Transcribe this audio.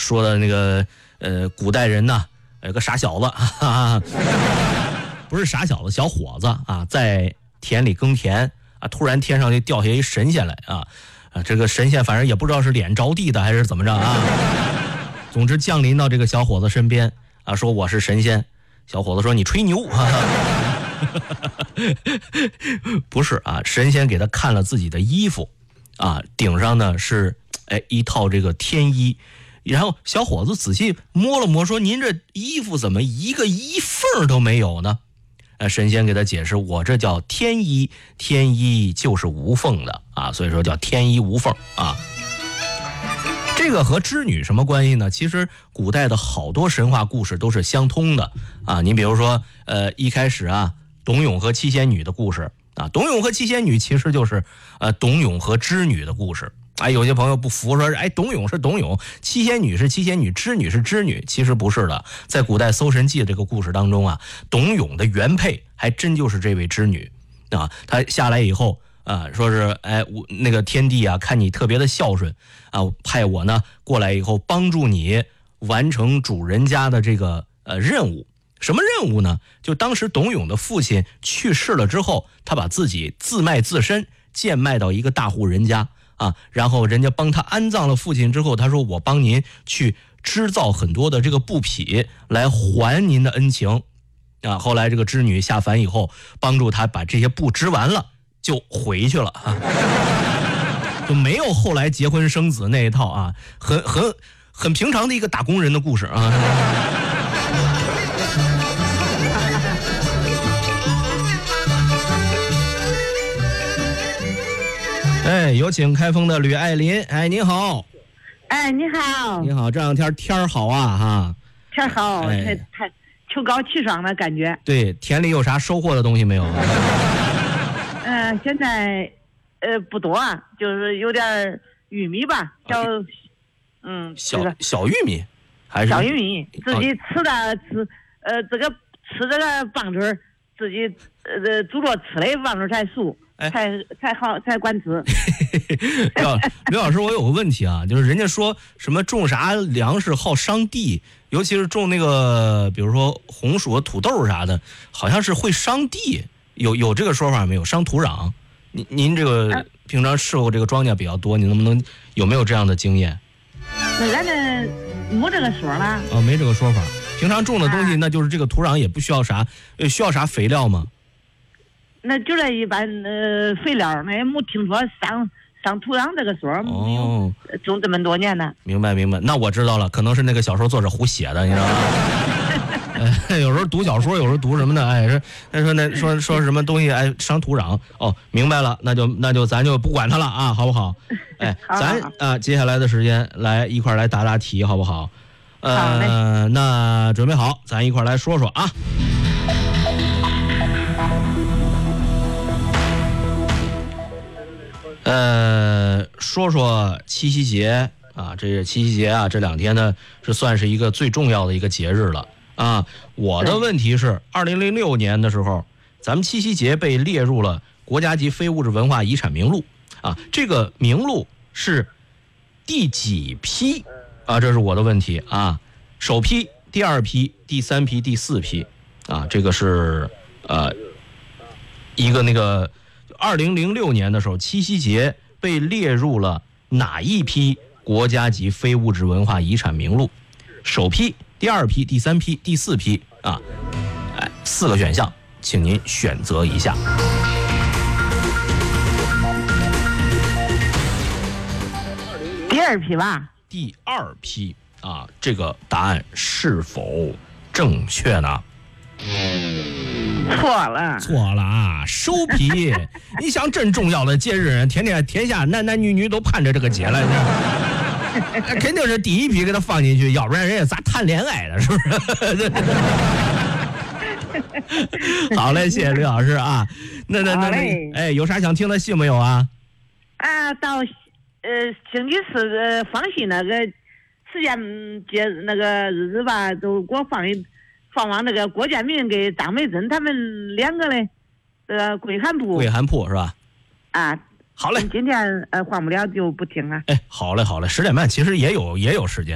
说的那个古代人呢有个傻小子，哈哈，不是傻小子，小伙子啊，在田里耕田啊，突然天上就掉下一神仙来啊，这个神仙反正也不知道是脸着地的还是怎么着啊，总之降临到这个小伙子身边啊，说我是神仙。小伙子说你吹牛，哈哈，不是啊，神仙给他看了自己的衣服啊，顶上呢是一套这个天衣，然后小伙子仔细摸了摸，说您这衣服怎么一个衣缝都没有呢？神仙给他解释，我这叫天衣，天衣就是无缝的啊，所以说叫天衣无缝啊。这个和织女什么关系呢？其实古代的好多神话故事都是相通的啊。你比如说，一开始啊，董永和七仙女的故事啊，董永和七仙女其实就是董永和织女的故事。哎，有些朋友不服说，董永是董永，七仙女是七仙女，织女是织女，其实不是的。在古代《搜神记》这个故事当中啊，董永的原配还真就是这位织女啊。她下来以后啊，说是我那个天帝啊，看你特别的孝顺啊，派我呢过来以后帮助你完成主人家的这个任务。什么任务呢？就当时董永的父亲去世了之后，他把自己自卖自身，贱卖到一个大户人家啊，然后人家帮他安葬了父亲之后，他说我帮您去织造很多的这个布匹来还您的恩情啊。后来这个织女下凡以后，帮助他把这些布织完了。就回去了啊，就没有后来结婚生子那一套啊，很平常的一个打工人的故事啊。有请开封的吕爱林。你好。 你好。 你好，这两天天好啊哈。 天好，太秋高气爽的感觉。 对，田里有啥收获的东西没有？ 现在不多，就是有点玉米吧， 小玉米，还是小玉米，自己吃的这个吃这个棒槌，自己煮着吃的棒槌才熟，才好才管吃。 刘老师，我有个问题啊，就是人家说什么种啥粮食好伤地，尤其是种那个比如说红薯、土豆啥的，好像是会伤地。有这个说法没有？伤土壤？您这个平常伺候这个庄稼比较多，你能不能有没有这样的经验？ 那俺这没这个说了。 没这个说法。平常种的东西，那就是这个土壤也不需要啥，需要啥肥料吗？ 那就这一般肥料，那也没听说伤土壤这个说。哦，种这么多年了。 明白，那我知道了，可能是那个小说作者胡写的，你知道吗？有时候读小说，有时候读什么呢？说什么东西伤土壤。明白了，那就咱就不管它了啊，好不好？咱接下来的时间来一块来答题，好不好？那准备好，咱一块来说说啊。说说七夕节啊，这七夕节啊，这两天呢是算是一个最重要的一个节日了。我的问题是2006年的时候，咱们七夕节被列入了国家级非物质文化遗产名录啊，这个名录是第几批啊？这是我的问题啊。首批、第二批、第三批、第四批啊，这个是一个那个2006年的时候，七夕节被列入了哪一批国家级非物质文化遗产名录？首批、第二批、第三批、第四批啊，4个选项，请您选择一下。 第二批吧。 第二批啊，这个答案是否正确呢？ 错了啊！收批。你想真重要的节日，天下男男女女都盼着这个节来呢。肯定是第一批给他放进去，要不然人家咋谈恋爱的，是不是？好嘞，谢谢刘老师啊。那有啥想听的戏没有啊？ 到星期四放戏那个时间节那个日子吧，都给我放完那个郭建明给张美珍他们两个嘞，贵寒铺是吧？好嘞，今天换不了就不听了。 好嘞，10点半其实也有时间。